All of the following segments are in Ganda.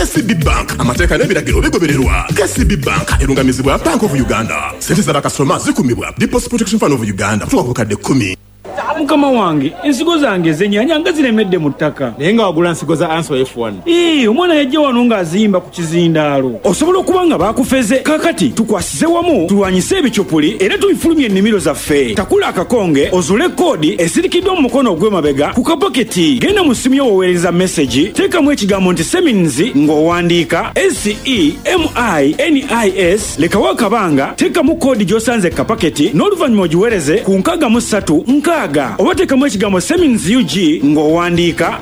KCB Bank amateeka n'ebiragiro bigobererwa. KCB Bank erungamizibwa Bank of Uganda. Sente z'abakasitoma zikumibwa Deposit Protection Fund of Uganda kutuuka ku kadde 10. Mukama wange ensigo zange zenyanya nga ziremedde mu ttaka. Naye nga wagula nsigo za Answer F1. Omwana yajja wano ng'azimba ku kizindaalo. Osobola okuba nga baakufeze. Kaakati tukwasize wamu tulwanyise ebikyopuli era tubifulumye ennimiro zaffe. Takula akakonge ozule koodi esirikiddwa mu mukono ogw'emabega ku kapaketi. Genda mu ssimu yo woweereza message, teekamu ekigambo nti Semins ng'owandiika SEMINIS, lekawo akabanga, teekamu koodi gy'osanze kapaketi n'oluvannyuma ogiweereze ku 63 oba teekamu ekigambo Semins UG ng'owandiika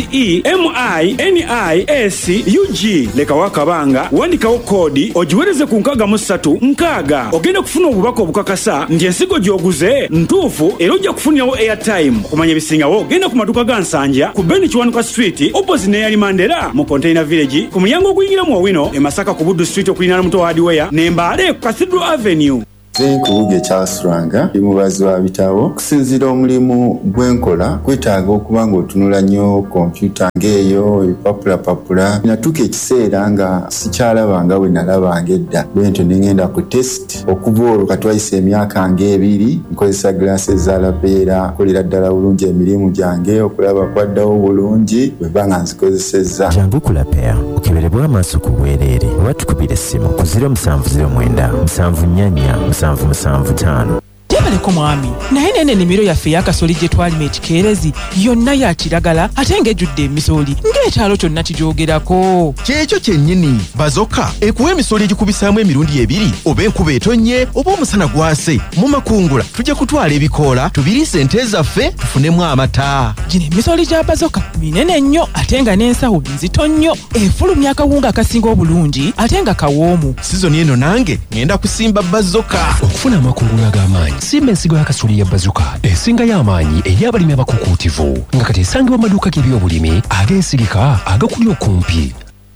SEMINIS UG, lekawo akabanga, wandikawo koodi ogiweereze ku 63 ogenda kufuna obubaka obukakasa nti ensigo gy'oguze ntuufu era ojja kufunirawo airtime. Okumanya ebisingawo genda ku maduuka ga Nsanja ku Ben Kiwanuka Street opposite n'eyali Mandela mu Container Village, ku mulyango oguyingira mu Owino e Masaka ku Buddu Street okulinaana Muto Hardware, ne Mbale ku Cathedral Avenue. Kubuge Charles mubazi wa bitabo kusinzira omulimu gwenkola kwetaaga okuba ng'otunula nnyo kompyuta ng'eyo epapula natuuka ekiseera nga sikyalabanga bwe nalabanga edda bwentyo ne ngenda ku test okuva olwo katwayise emyaka ng'ebiri nkozesa glasses za lapeera kolera ddala bulungi emirimu gyange okulaba kwaddawo bulungi bwe banga nzikozesezza jangu ku lapeera okeberebwa amaaso ku bwereere oba tukubira essimu ku 0709 744 775. Tebaleko mwami naye nene ennimiro yaffe ey'akasooli gye twalima ekikeerezi yonna ya kiragala ate ng'ejjudde emisooli ng'ekyalo kyonna kijoogerako. Kyekyo kyennyini Bazoka ekuwa emisooli egikubisaamu emirundi ebiri oba enkuba etonnye oba omusana gwase mu makungula tujja kutwala ebikoola tubiriise ente zaffe tufunemu amata. Gino emisooli gya Bazoka minene nnyo ate nga n'ensawo nzito nnyo efulumya akawunga akasinga obulungi ate nga kawoomu. Sizoni eno nange ngenda kusimba Bazoka okufuna amakungula ag'amaanyi. Simba ensigo y'akasooli ya Bazoka esinga y'amaanyi eri abalimi abakukuutivu nga kati esangibwa mu maduuka g'ebyobulimi ag'ensirika agakuli okumpi.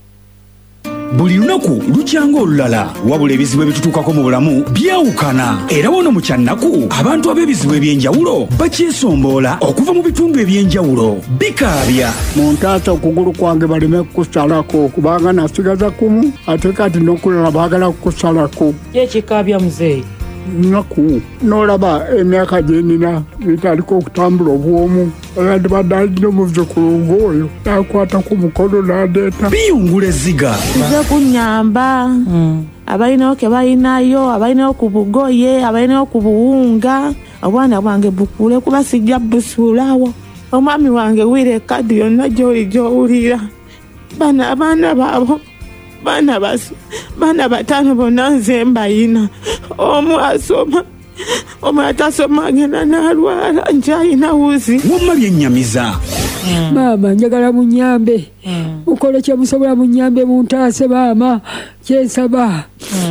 Buli lunaku lukyanga olulala wabula ebizibu ebitutuukako mu bulamu byawukana era wano mu Kyannaku abantu ab'ebizibu eby'enjawulo bakyesomboola okuva mu bitundu eby'enjawulo. Bikaabya muntaasa okugulu kwange baleme kukusalako kubanga nasigaza kumu ate kati n'okulala baagala kukusalako. Ekikaabya muzeeyi naku n'olaba emyaka gye nina bitaliko okutambula obwomu abadde badalina omuzzukulu ng'oyo nakwata ku mukono n'adeeta biyungula ezziga nze kunnyamba abalinawo ke balinayo abalinawo ku bugoye abalinawo ku buwunga obwana bwange bukule kuba sijja busuulawo omwami wange wira ekadi yonna gy'oli gy'owulira abaana baabo baana bataano bonna nze mbayina omu asoma omu atasoma agenda n'alwala nkyayina wuzi wamma byennyamiza. Maama njagala munyambe mukole kye musobola munyambe muntaase maama kyensaba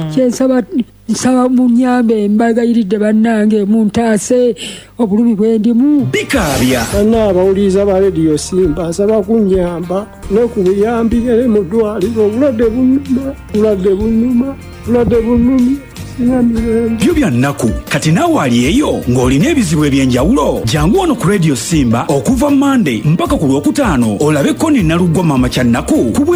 nsaba munyambe mbagayiridde bannange muntaase obulumi bwendimu. Bikaabya banna abawuliriza ba Radio Simba asaba kunyamba n'okubuyambi ere mu ddwaliro obulwadde bunnuma byo bya nnaku kati naawe ali eyo ng'olina ebizibu eby'enjawulo jangu wano ku Radio Simba okuva Monday mpaka ku Lwokutaano olabeko ne Nalugwa Maama Kyannaku